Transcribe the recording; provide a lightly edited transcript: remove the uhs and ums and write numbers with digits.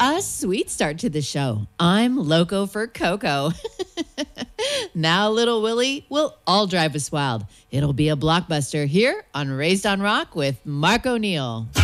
A sweet start to the show. I'm loco for Coco. Now, Little Willie will all drive us wild. It'll be a blockbuster here on Raised on Rock with Mark O'Neill.